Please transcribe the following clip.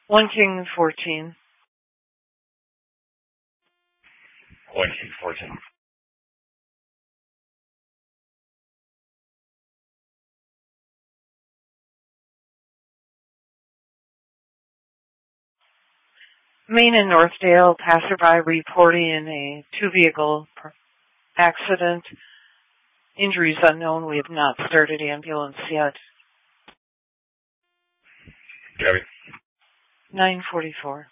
1 King 14. 1 King 14. Maine and Northdale, passerby reporting a two-vehicle accident. Injuries unknown. We have not started ambulance yet. Gabby. 9:44.